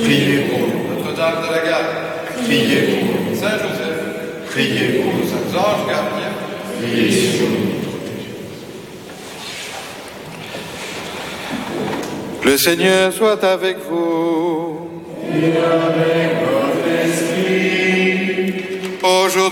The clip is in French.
Priez pour nous. Notre-Dame de la Garde, Priez pour nous. Saint Joseph, Priez pour nous. saints anges gardiens, Priez sur nous. le Seigneur soit avec vous. Et avec